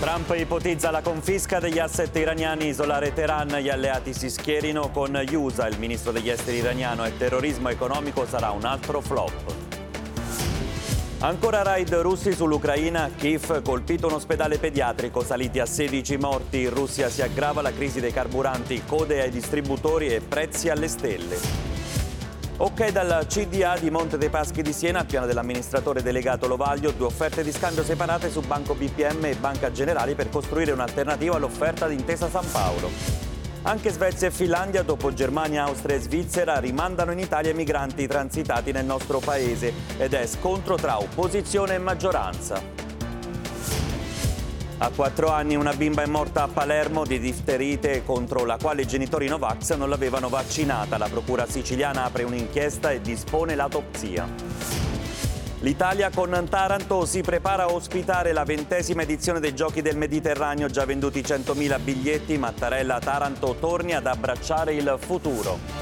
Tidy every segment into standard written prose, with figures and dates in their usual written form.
Trump ipotizza la confisca degli asset iraniani, isolare Teheran, gli alleati si schierino con gli USA, il ministro degli esteri iraniano e terrorismo economico sarà un altro flop. Ancora raid russi sull'Ucraina, Kiev colpito un ospedale pediatrico, saliti a 16 morti, in Russia si aggrava la crisi dei carburanti, code ai distributori e prezzi alle stelle. Ok dal CDA di Monte dei Paschi di Siena, al piano dell'amministratore delegato Lovaglio, 2 offerte di scambio separate su Banco BPM e Banca Generali per costruire un'alternativa all'offerta di Intesa San Paolo. Anche Svezia e Finlandia, dopo Germania, Austria e Svizzera, rimandano in Italia i migranti transitati nel nostro paese ed è scontro tra opposizione e maggioranza. A 4 anni una bimba è morta a Palermo di difterite contro la quale i genitori Novax non l'avevano vaccinata. La procura siciliana apre un'inchiesta e dispone l'autopsia. L'Italia con Taranto si prepara a ospitare la 20ª edizione dei Giochi del Mediterraneo, già venduti 100.000 biglietti. Mattarella Taranto torni ad abbracciare il futuro.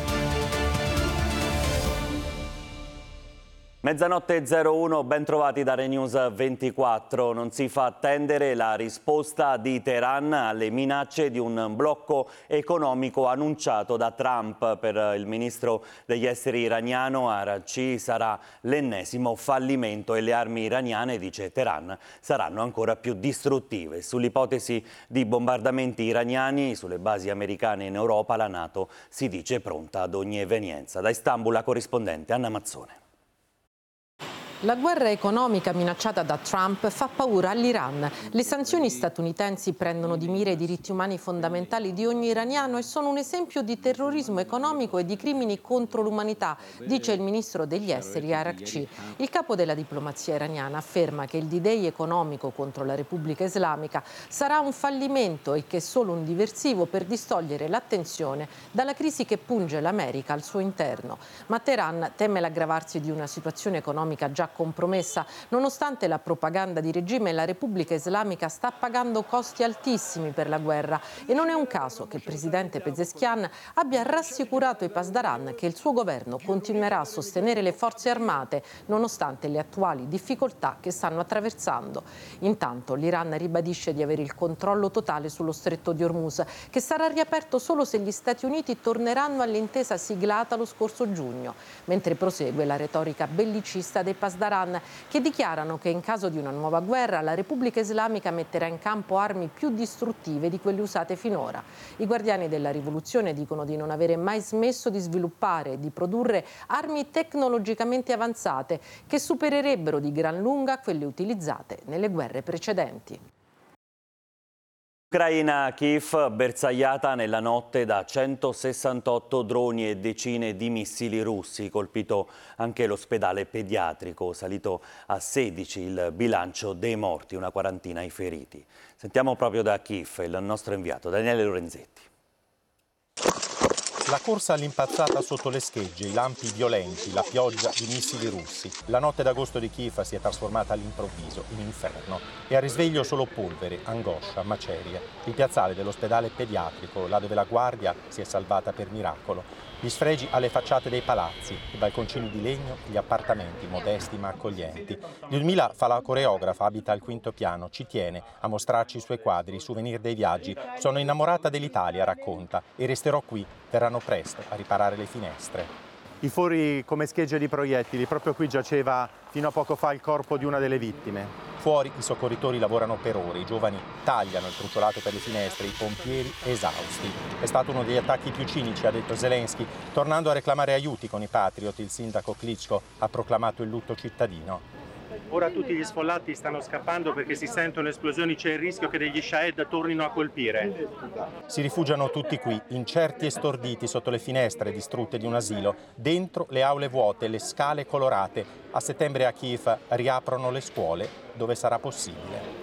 Mezzanotte 01, ben trovati da ReNews 24. Non si fa attendere la risposta di Teheran alle minacce di un blocco economico annunciato da Trump. Per il ministro degli esteri iraniano Araghchi sarà l'ennesimo fallimento e le armi iraniane, dice Teheran, saranno ancora più distruttive. Sull'ipotesi di bombardamenti iraniani sulle basi americane in Europa, la NATO si dice pronta ad ogni evenienza. Da Istanbul la corrispondente Anna Mazzone. La guerra economica minacciata da Trump fa paura all'Iran. Le sanzioni statunitensi prendono di mira i diritti umani fondamentali di ogni iraniano e sono un esempio di terrorismo economico e di crimini contro l'umanità, dice il ministro degli esteri Araghchi. Il capo della diplomazia iraniana afferma che il D-Day economico contro la Repubblica Islamica sarà un fallimento e che è solo un diversivo per distogliere l'attenzione dalla crisi che punge l'America al suo interno. Ma Teheran teme l'aggravarsi di una situazione economica già compromessa. Nonostante la propaganda di regime, la Repubblica Islamica sta pagando costi altissimi per la guerra e non è un caso che il presidente Pezeshkian abbia rassicurato i Pasdaran che il suo governo continuerà a sostenere le forze armate nonostante le attuali difficoltà che stanno attraversando. Intanto l'Iran ribadisce di avere il controllo totale sullo stretto di Hormuz, che sarà riaperto solo se gli Stati Uniti torneranno all'intesa siglata lo scorso giugno, mentre prosegue la retorica bellicista dei Pasdaran, che dichiarano che in caso di una nuova guerra la Repubblica Islamica metterà in campo armi più distruttive di quelle usate finora. I guardiani della rivoluzione dicono di non avere mai smesso di sviluppare e di produrre armi tecnologicamente avanzate che supererebbero di gran lunga quelle utilizzate nelle guerre precedenti. Ucraina, Kiev, bersagliata nella notte da 168 droni e decine di missili russi, colpito anche l'ospedale pediatrico, salito a 16 il bilancio dei morti, una quarantina i feriti. Sentiamo proprio da Kiev il nostro inviato Daniele Lorenzetti. La corsa all'impazzata sotto le schegge, i lampi violenti, la pioggia di missili russi. La notte d'agosto di Kiev si è trasformata all'improvviso in inferno e a risveglio solo polvere, angoscia, macerie. Il piazzale dell'ospedale pediatrico, là dove la guardia si è salvata per miracolo. Gli sfregi alle facciate dei palazzi, i balconcini di legno, gli appartamenti modesti ma accoglienti. Lyudmila fa la coreografa, abita al 5° piano, ci tiene a mostrarci i suoi quadri, i souvenir dei viaggi. Sono innamorata dell'Italia, racconta, e resterò qui. Verranno presto a riparare le finestre. I fori come schegge di proiettili, proprio qui giaceva fino a poco fa il corpo di una delle vittime. Fuori i soccorritori lavorano per ore, i giovani tagliano il truciolato per le finestre, i pompieri esausti. È stato uno degli attacchi più cinici, ha detto Zelensky, tornando a reclamare aiuti con i Patriot. Il sindaco Klitschko ha proclamato il lutto cittadino. Ora tutti gli sfollati stanno scappando perché si sentono esplosioni, c'è il rischio che degli Shahed tornino a colpire. Si rifugiano tutti qui, incerti e storditi sotto le finestre distrutte di un asilo, dentro le aule vuote, le scale colorate. A settembre a Kiev riaprono le scuole dove sarà possibile.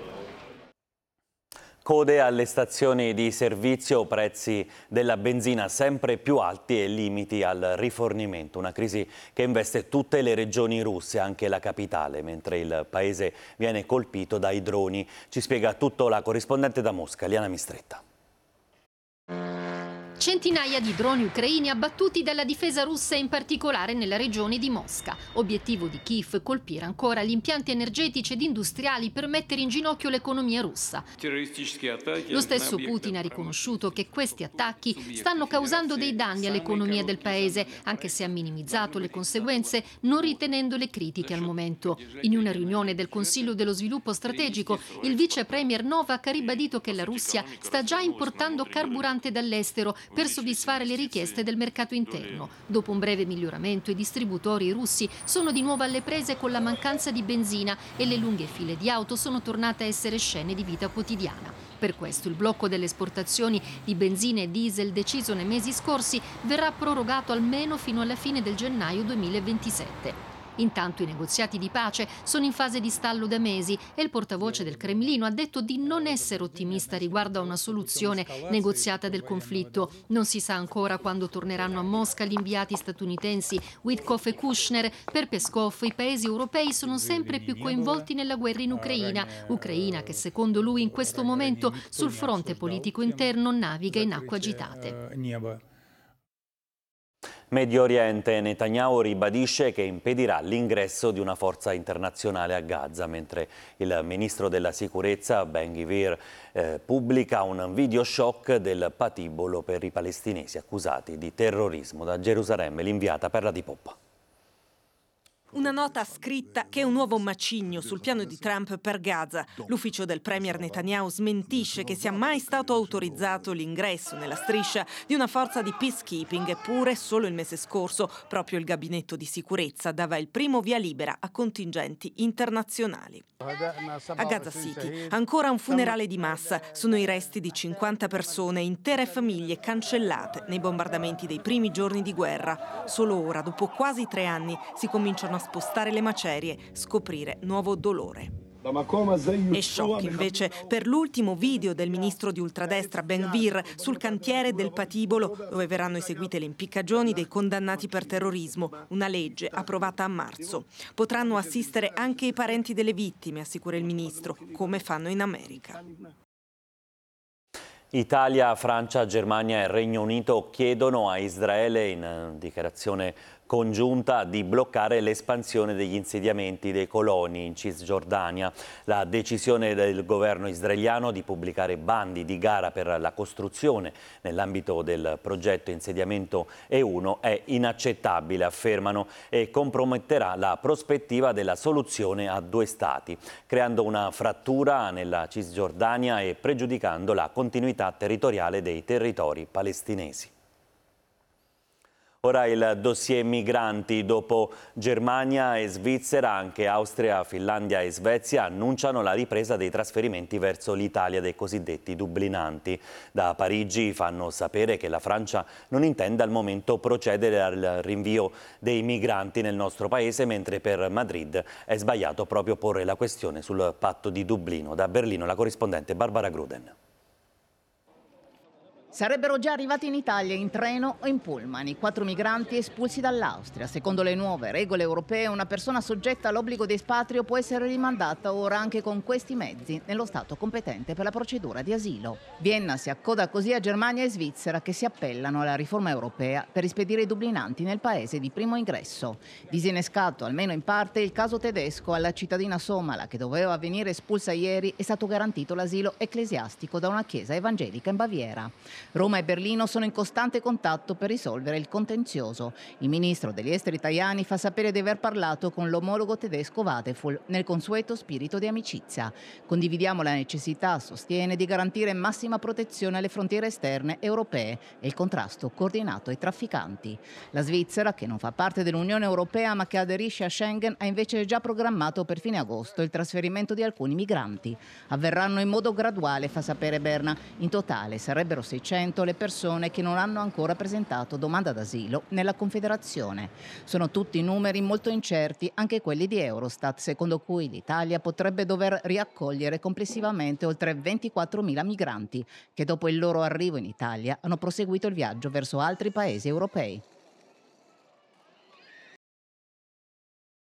Code alle stazioni di servizio, prezzi della benzina sempre più alti e limiti al rifornimento. Una crisi che investe tutte le regioni russe, anche la capitale, mentre il paese viene colpito dai droni. Ci spiega tutto la corrispondente da Mosca, Liana Mistretta. Centinaia di droni ucraini abbattuti dalla difesa russa, in particolare nella regione di Mosca. Obiettivo di Kiev: colpire ancora gli impianti energetici ed industriali per mettere in ginocchio l'economia russa. Lo stesso Putin ha riconosciuto che questi attacchi stanno causando dei danni all'economia del paese, anche se ha minimizzato le conseguenze, non ritenendole critiche al momento. In una riunione del Consiglio dello Sviluppo Strategico, il vice premier Novak ha ribadito che la Russia sta già importando carburante dall'estero per soddisfare le richieste del mercato interno. Dopo un breve miglioramento, i distributori russi sono di nuovo alle prese con la mancanza di benzina e le lunghe file di auto sono tornate a essere scene di vita quotidiana. Per questo il blocco delle esportazioni di benzina e diesel, deciso nei mesi scorsi, verrà prorogato almeno fino alla fine del gennaio 2027. Intanto i negoziati di pace sono in fase di stallo da mesi e il portavoce del Cremlino ha detto di non essere ottimista riguardo a una soluzione negoziata del conflitto. Non si sa ancora quando torneranno a Mosca gli inviati statunitensi Witkoff e Kushner. Per Peskov i paesi europei sono sempre più coinvolti nella guerra in Ucraina che secondo lui in questo momento sul fronte politico interno naviga in acque agitate. Medio Oriente: Netanyahu ribadisce che impedirà l'ingresso di una forza internazionale a Gaza, mentre il ministro della sicurezza Ben-Gvir pubblica un video shock del patibolo per i palestinesi accusati di terrorismo. Da Gerusalemme l'inviata Perla Di Poppa. Una nota scritta che è un nuovo macigno sul piano di Trump per Gaza. L'ufficio del premier Netanyahu smentisce che sia mai stato autorizzato l'ingresso nella striscia di una forza di peacekeeping, eppure solo il mese scorso proprio il gabinetto di sicurezza dava il primo via libera a contingenti internazionali. A Gaza City ancora un funerale di massa. Sono i resti di 50 persone, intere famiglie cancellate nei bombardamenti dei primi giorni di guerra. Solo ora, dopo quasi 3 anni, si cominciano a spostare le macerie, scoprire nuovo dolore. E shock invece per l'ultimo video del ministro di ultradestra Ben-Gvir sul cantiere del patibolo, dove verranno eseguite le impiccagioni dei condannati per terrorismo, una legge approvata a marzo. Potranno assistere anche i parenti delle vittime, assicura il ministro, come fanno in America. Italia, Francia, Germania e Regno Unito chiedono a Israele, in dichiarazione congiunta, di bloccare l'espansione degli insediamenti dei coloni in Cisgiordania. La decisione del governo israeliano di pubblicare bandi di gara per la costruzione nell'ambito del progetto Insediamento E1 è inaccettabile, affermano, e comprometterà la prospettiva della soluzione a 2 stati, creando una frattura nella Cisgiordania e pregiudicando la continuità territoriale dei territori palestinesi. Ora il dossier migranti. Dopo Germania e Svizzera, anche Austria, Finlandia e Svezia annunciano la ripresa dei trasferimenti verso l'Italia dei cosiddetti dublinanti. Da Parigi fanno sapere che la Francia non intende al momento procedere al rinvio dei migranti nel nostro paese, mentre per Madrid è sbagliato proprio porre la questione sul patto di Dublino. Da Berlino la corrispondente Barbara Gruden. Sarebbero già arrivati in Italia in treno o in pullman i 4 migranti espulsi dall'Austria. Secondo le nuove regole europee, una persona soggetta all'obbligo di espatrio può essere rimandata ora anche con questi mezzi nello Stato competente per la procedura di asilo. Vienna si accoda così a Germania e Svizzera, che si appellano alla riforma europea per rispedire i dublinanti nel paese di primo ingresso. Disinnescato almeno in parte il caso tedesco. Alla cittadina somala, che doveva venire espulsa ieri, è stato garantito l'asilo ecclesiastico da una chiesa evangelica in Baviera. Roma e Berlino sono in costante contatto per risolvere il contenzioso. Il ministro degli esteri Tajani fa sapere di aver parlato con l'omologo tedesco Vadeful nel consueto spirito di amicizia. Condividiamo la necessità, sostiene, di garantire massima protezione alle frontiere esterne europee e il contrasto coordinato ai trafficanti. La Svizzera, che non fa parte dell'Unione Europea ma che aderisce a Schengen, ha invece già programmato per fine agosto il trasferimento di alcuni migranti. Avverranno in modo graduale, fa sapere Berna. In totale sarebbero 600 le persone che non hanno ancora presentato domanda d'asilo nella Confederazione. Sono tutti numeri molto incerti, anche quelli di Eurostat, secondo cui l'Italia potrebbe dover riaccogliere complessivamente oltre 24.000 migranti che dopo il loro arrivo in Italia hanno proseguito il viaggio verso altri paesi europei.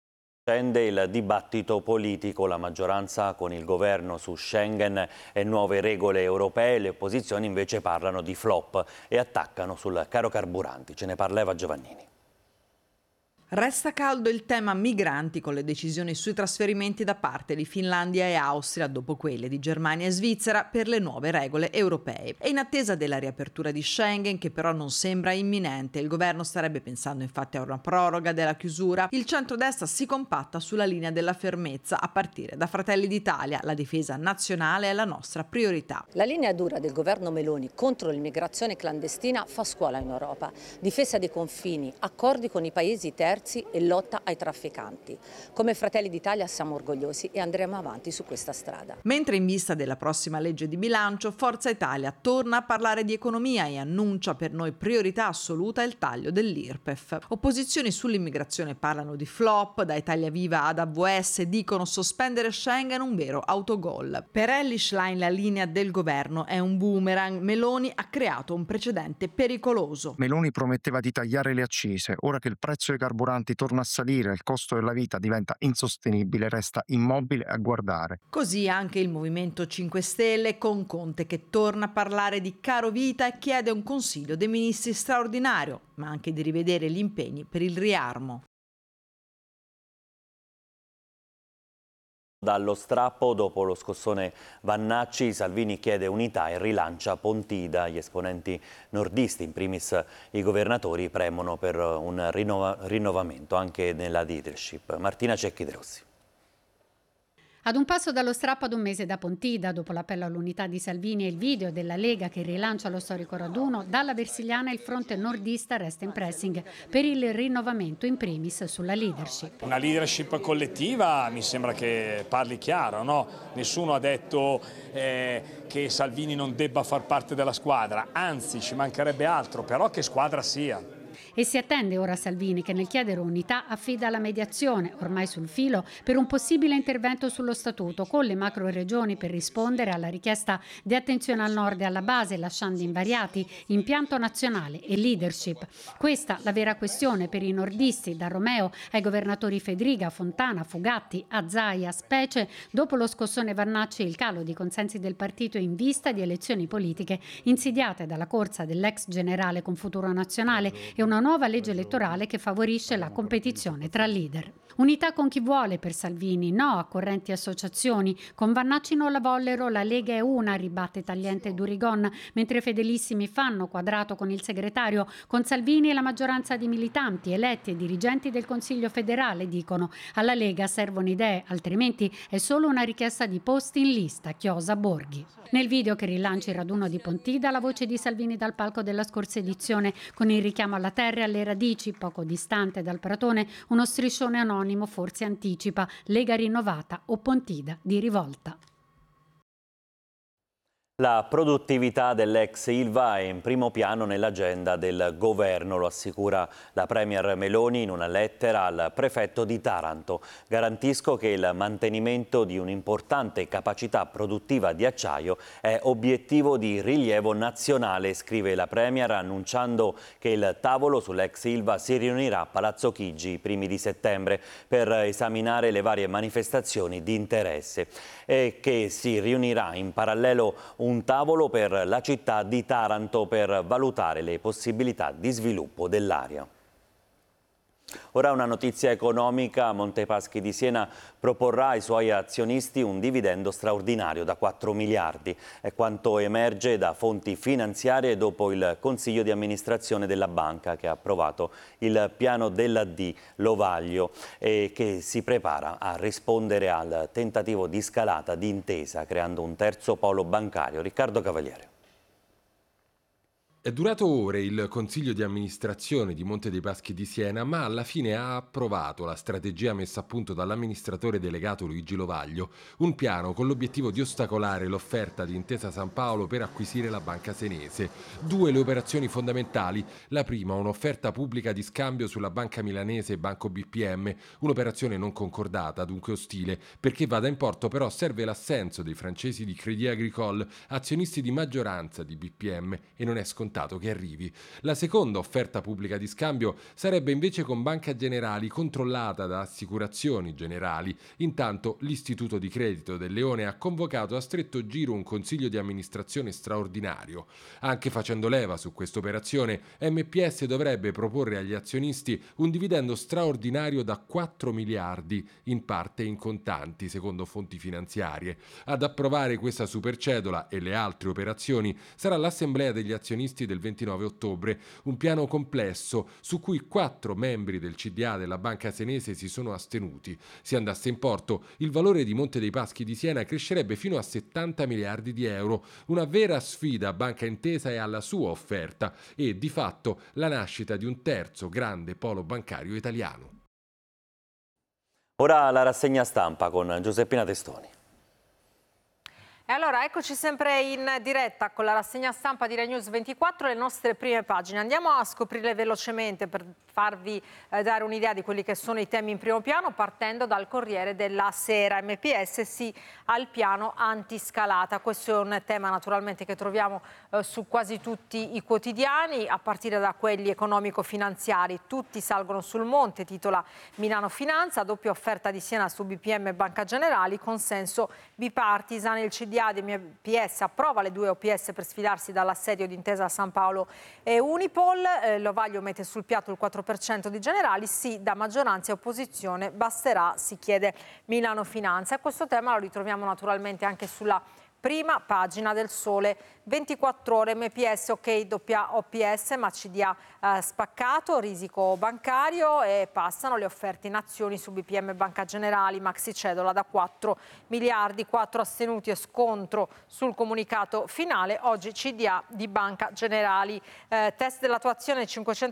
Scende il dibattito politico, la maggioranza con il governo su Schengen e nuove regole europee, le opposizioni invece parlano di flop e attaccano sul caro carburanti. Ce ne parla Eva Giovannini. Resta caldo il tema migranti con le decisioni sui trasferimenti da parte di Finlandia e Austria dopo quelle di Germania e Svizzera per le nuove regole europee. E in attesa della riapertura di Schengen, che però non sembra imminente, il governo starebbe pensando infatti a una proroga della chiusura, il centrodestra si compatta sulla linea della fermezza a partire da Fratelli d'Italia. La difesa nazionale è la nostra priorità. La linea dura del governo Meloni contro l'immigrazione clandestina fa scuola in Europa. Difesa dei confini, accordi con i paesi terzi e lotta ai trafficanti. Come Fratelli d'Italia siamo orgogliosi e andremo avanti su questa strada. Mentre in vista della prossima legge di bilancio, Forza Italia torna a parlare di economia e annuncia per noi priorità assoluta il taglio dell'IRPEF. Opposizioni sull'immigrazione parlano di flop, da Italia Viva ad AVS dicono sospendere Schengen un vero autogol. Per Elly Schlein la linea del governo è un boomerang. Meloni ha creato un precedente pericoloso. Meloni prometteva di tagliare le accise, ora che il prezzo dei carburanti torna a salire, il costo della vita diventa insostenibile, resta immobile a guardare. Così anche il Movimento 5 Stelle con Conte che torna a parlare di caro vita e chiede un Consiglio dei Ministri straordinario, ma anche di rivedere gli impegni per il riarmo. Dallo strappo dopo lo scossone Vannacci, Salvini chiede unità e rilancia Pontida. Gli esponenti nordisti, in primis i governatori, premono per un rinnovamento anche nella leadership. Martina Cecchi De Rossi. Ad un passo dallo strappo ad un mese da Pontida, dopo l'appello all'unità di Salvini e il video della Lega che rilancia lo storico raduno, dalla Versiliana il fronte nordista resta in pressing per il rinnovamento, in primis sulla leadership. Una leadership collettiva mi sembra che parli chiaro, no? Nessuno ha detto che Salvini non debba far parte della squadra, anzi ci mancherebbe altro, però che squadra sia. E si attende ora Salvini che nel chiedere unità affida la mediazione, ormai sul filo, per un possibile intervento sullo statuto con le macro regioni per rispondere alla richiesta di attenzione al nord e alla base, lasciando invariati impianto nazionale e leadership. Questa la vera questione per i nordisti, da Romeo ai governatori Fedriga, Fontana, Fugatti, Azzaia, specie dopo lo scossone Vannacci e il calo di consensi del partito in vista di elezioni politiche insidiate dalla corsa dell'ex generale con Futuro Nazionale e una nuova legge elettorale che favorisce la competizione tra leader. Unità con chi vuole per Salvini, no a correnti associazioni. Con Vannacci non la vollero, la Lega è una, ribatte tagliente Durigon, mentre fedelissimi fanno quadrato con il segretario. Con Salvini e la maggioranza di militanti, eletti e dirigenti del Consiglio federale dicono alla Lega servono idee, altrimenti è solo una richiesta di posti in lista, chiosa Borghi. Nel video che rilancia il raduno di Pontida, la voce di Salvini dal palco della scorsa edizione, con il richiamo alla terra e alle radici, poco distante dal Pratone, uno striscione anonimo forse anticipa Lega rinnovata o Pontida di rivolta. La produttività dell'ex Ilva è in primo piano nell'agenda del governo, lo assicura la Premier Meloni in una lettera al prefetto di Taranto. Garantisco che il mantenimento di un'importante capacità produttiva di acciaio è obiettivo di rilievo nazionale, scrive la Premier, annunciando che il tavolo sull'ex Ilva si riunirà a Palazzo Chigi i primi di settembre per esaminare le varie manifestazioni di interesse e che si riunirà in parallelo un tavolo per la città di Taranto per valutare le possibilità di sviluppo dell'area. Ora una notizia economica. Montepaschi di Siena proporrà ai suoi azionisti un dividendo straordinario da 4 miliardi. È quanto emerge da fonti finanziarie dopo il Consiglio di amministrazione della banca che ha approvato il piano della D Lovaglio e che si prepara a rispondere al tentativo di scalata di Intesa creando un terzo polo bancario. Riccardo Cavaliere. È durato ore il consiglio di amministrazione di Monte dei Paschi di Siena, ma alla fine ha approvato la strategia messa a punto dall'amministratore delegato Luigi Lovaglio, un piano con l'obiettivo di ostacolare l'offerta di Intesa San Paolo per acquisire la banca senese. 2 le operazioni fondamentali. La prima, un'offerta pubblica di scambio sulla banca milanese Banco BPM, un'operazione non concordata, dunque ostile. Perché vada in porto però serve l'assenso dei francesi di Crédit Agricole, azionisti di maggioranza di BPM, e non è scontato scontato che arrivi. La seconda offerta pubblica di scambio sarebbe invece con Banca Generali, controllata da Assicurazioni Generali. Intanto l'Istituto di Credito del Leone ha convocato a stretto giro un consiglio di amministrazione straordinario. Anche facendo leva su questa operazione, MPS dovrebbe proporre agli azionisti un dividendo straordinario da 4 miliardi, in parte in contanti, secondo fonti finanziarie. Ad approvare questa supercedola e le altre operazioni sarà l'Assemblea degli azionisti del 29 ottobre, un piano complesso su cui 4 membri del CDA della Banca Senese si sono astenuti. Se andasse in porto, il valore di Monte dei Paschi di Siena crescerebbe fino a 70 miliardi di euro, una vera sfida a Banca Intesa e alla sua offerta e, di fatto, la nascita di un terzo grande polo bancario italiano. Ora la rassegna stampa con Giuseppina Testoni. E allora eccoci sempre in diretta con la rassegna stampa di Rai News 24, le nostre prime pagine. Andiamo a scoprirle velocemente per farvi dare un'idea di quelli che sono i temi in primo piano, partendo dal Corriere della Sera. MPS sì al piano antiscalata. Questo è un tema naturalmente che troviamo su quasi tutti i quotidiani, a partire da quelli economico-finanziari. Tutti salgono sul monte, titola Milano Finanza, doppia offerta di Siena su BPM e Banca Generali, consenso bipartisan. Il CDA di MPS approva le 2 OPS per sfidarsi dall'assedio di Intesa San Paolo e Unipol. L'Ovaglio mette sul piatto il 4% di Generali, sì da maggioranza e opposizione, basterà, si chiede Milano Finanza. E questo tema lo ritroviamo naturalmente anche sulla prima pagina del Sole 24 Ore. MPS ok, doppia OPS, ma CDA spaccato, risico bancario, e passano le offerte in azioni su BPM e Banca Generali. Maxi cedola da 4 miliardi, 4 astenuti e scontro sul comunicato finale. Oggi CDA di Banca Generali. Test dell'attuazione,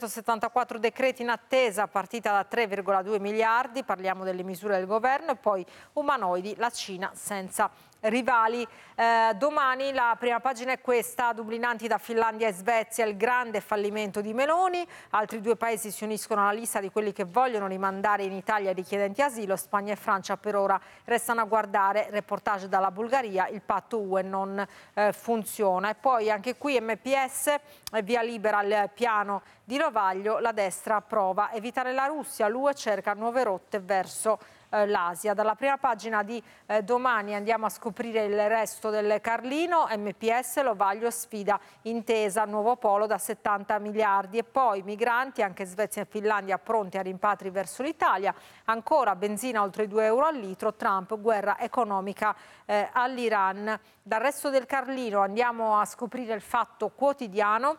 574 decreti in attesa, partita da 3,2 miliardi, parliamo delle misure del governo. E poi umanoidi, la Cina senza rivali. Domani la prima pagina è questa: dublinanti da Finlandia e Svezia, il grande fallimento di Meloni. Altri 2 paesi si uniscono alla lista di quelli che vogliono rimandare in Italia i richiedenti asilo. Spagna e Francia per ora restano a guardare. Reportage dalla Bulgaria, il patto UE non funziona. E poi anche qui MPS, via libera al piano di Rovaglio, la destra approva. Evitare la Russia, l'UE cerca nuove rotte verso l'Asia. Dalla prima pagina di Domani andiamo a scoprire il resto del Carlino. MPS, l'Ovaglio sfida Intesa, nuovo polo da 70 miliardi. E poi migranti, anche Svezia e Finlandia pronti a rimpatri verso l'Italia. Ancora benzina oltre 2 euro al litro, Trump, guerra economica all'Iran. Dal resto del Carlino andiamo a scoprire il Fatto Quotidiano.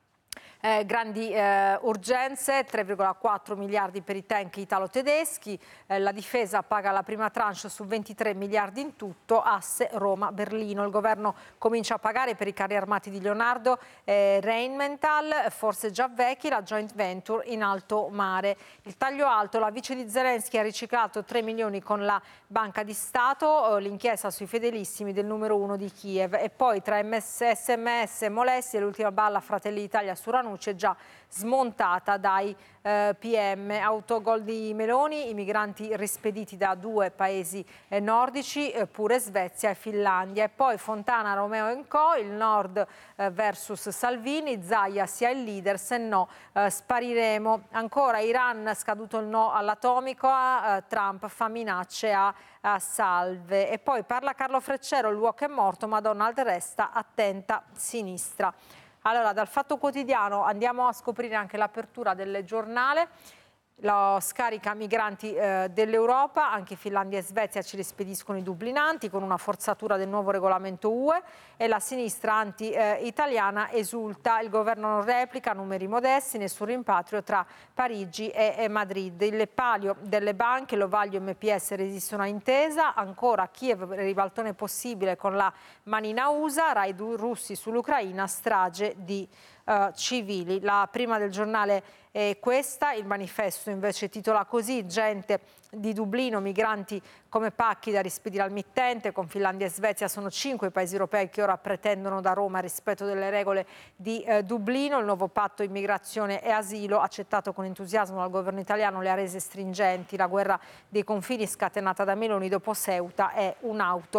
Grandi urgenze, 3,4 miliardi per i tank italo-tedeschi, la difesa paga la prima tranche su 23 miliardi in tutto, asse Roma-Berlino. Il governo comincia a pagare per i carri armati di Leonardo, Rheinmetall, forse già vecchi, la joint venture in alto mare. Il taglio alto, la vice di Zelensky ha riciclato 3 milioni con la Banca di Stato, l'inchiesta sui fedelissimi del numero 1 di Kiev. E poi tra SMS e molestie, l'ultima balla Fratelli d'Italia su Ranucci è già smontata dai PM. Autogol di Meloni, i migranti rispediti da 2 paesi nordici, pure Svezia e Finlandia. E poi Fontana, Romeo & Co, il Nord versus Salvini, Zaia sia il leader, se no spariremo. Ancora Iran, scaduto il no all'atomico, Trump fa minacce a salve. E poi parla Carlo Freccero, il uoco è morto ma Donald resta, attenta sinistra. Allora, dal Fatto Quotidiano andiamo a scoprire anche l'apertura del giornale. Lo scarica migranti dell'Europa, anche Finlandia e Svezia ci rispediscono i dublinanti con una forzatura del nuovo regolamento UE, e la sinistra anti-italiana esulta. Il governo non replica, numeri modesti, nessun rimpatrio tra Parigi e Madrid. Il palio delle banche, l'Ovaglio e MPS resistono a Intesa, ancora Kiev ribaltone possibile con la manina USA, raid russi sull'Ucraina, strage di civili. La prima del giornale è questa, il Manifesto invece titola così: gente di Dublino, migranti come pacchi da rispedire al mittente. Con Finlandia e Svezia sono 5 i paesi europei che ora pretendono da Roma il rispetto delle regole di Dublino. Il nuovo patto immigrazione e asilo, accettato con entusiasmo dal governo italiano, le ha rese stringenti. La guerra dei confini scatenata da Meloni dopo Ceuta è un'autostrada.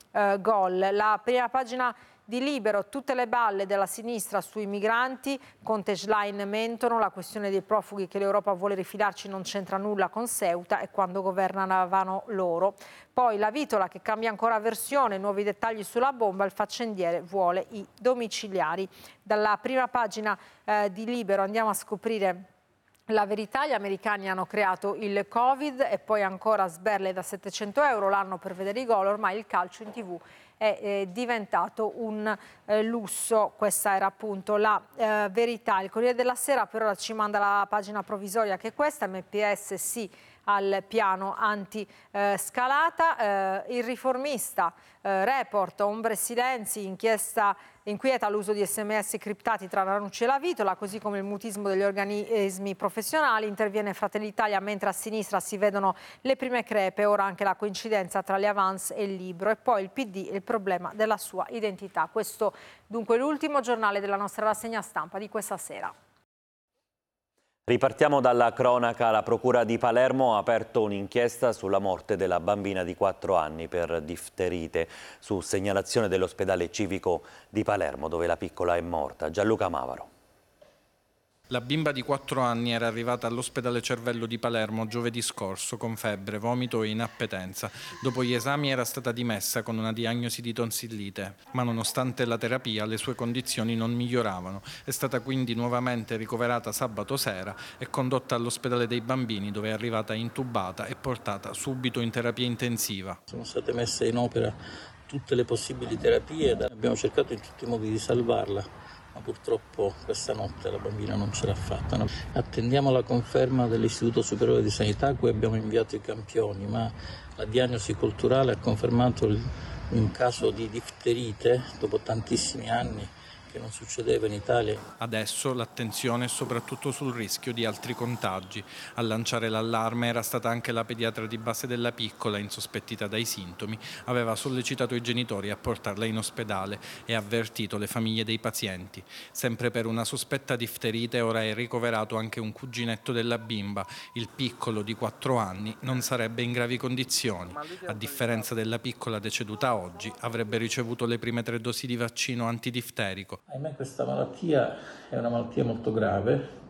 gol. La prima pagina di Libero, tutte le balle della sinistra sui migranti, Conte e Schlein mentono, la questione dei profughi che l'Europa vuole rifilarci non c'entra nulla con Ceuta e quando governavano loro. Poi la Vitola che cambia ancora versione, nuovi dettagli sulla bomba, il faccendiere vuole i domiciliari. Dalla prima pagina di Libero andiamo a scoprire la verità, gli americani hanno creato il Covid e poi ancora sberle da 700 euro l'anno per vedere i gol, ormai il calcio in TV è diventato un lusso, questa era appunto la verità. Il Corriere della Sera per ora ci manda la pagina provvisoria che è questa, MPS sì al piano anti-scalata, il Riformista, report, ombre e silenzi, inquieta l'uso di SMS criptati tra Ranucci e la Vitola, così come il mutismo degli organismi professionali, interviene Fratelli d'Italia mentre a sinistra si vedono le prime crepe, ora anche la coincidenza tra le avance e il libro e poi il PD e il problema della sua identità. Questo dunque è l'ultimo giornale della nostra rassegna stampa di questa sera. Ripartiamo dalla cronaca. La Procura di Palermo ha aperto un'inchiesta sulla morte della bambina di 4 anni per difterite, su segnalazione dell'ospedale civico di Palermo, dove la piccola è morta. Gianluca Mavaro. La bimba di 4 anni era arrivata all'ospedale Cervello di Palermo giovedì scorso con febbre, vomito e inappetenza. Dopo gli esami era stata dimessa con una diagnosi di tonsillite, ma nonostante la terapia le sue condizioni non miglioravano. È stata quindi nuovamente ricoverata sabato sera e condotta all'ospedale dei bambini, dove è arrivata intubata e portata subito in terapia intensiva. Sono state messe in opera tutte le possibili terapie, abbiamo cercato in tutti i modi di salvarla. Ma purtroppo questa notte la bambina non ce l'ha fatta. No? Attendiamo la conferma dell'Istituto Superiore di Sanità a cui abbiamo inviato i campioni, ma la diagnosi culturale ha confermato un caso di difterite dopo tantissimi anni che non succedeva in Italia. Adesso l'attenzione è soprattutto sul rischio di altri contagi. A lanciare l'allarme era stata anche la pediatra di base della piccola, insospettita dai sintomi, aveva sollecitato i genitori a portarla in ospedale e avvertito le famiglie dei pazienti. Sempre per una sospetta difterite ora è ricoverato anche un cuginetto della bimba. Il piccolo di 4 anni non sarebbe in gravi condizioni. A differenza della piccola deceduta oggi, avrebbe ricevuto le prime 3 dosi di vaccino antidifterico. Ahimè questa malattia è una malattia molto grave,